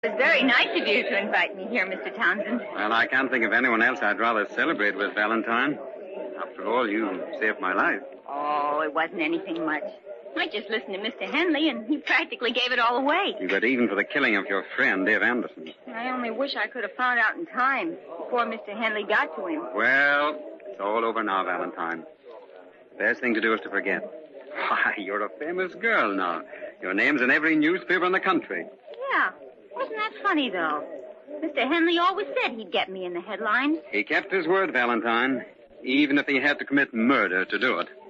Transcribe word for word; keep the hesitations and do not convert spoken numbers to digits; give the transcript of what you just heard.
It was very nice of you to invite me here, Mister Townsend. Well, I can't think of anyone else I'd rather celebrate with, Valentine. After all, you saved my life. Oh, it wasn't anything much. I just listened to Mister Henley, and he practically gave it all away. You got even for the killing of your friend, Dave Anderson. I only wish I could have found out in time, before Mister Henley got to him. Well, it's all over now, Valentine. The best thing to do is to forget. Why, you're a famous girl now. Your name's in every newspaper in the country. Yeah. Wasn't that funny, though? Mister Henley always said he'd get me in the headlines. He kept his word, Valentine, even if he had to commit murder to do it.